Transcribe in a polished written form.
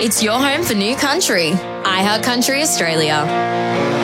It's your home for new country. iHeart Country Australia.